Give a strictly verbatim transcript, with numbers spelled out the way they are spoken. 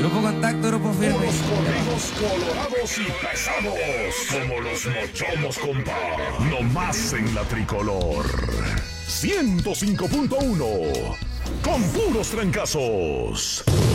Grupo Contacto, Grupo Firme. Los corridos colorados y pesados, como los mochomos, compa. No más en la tricolor. ciento cinco punto uno, con puros trancazos.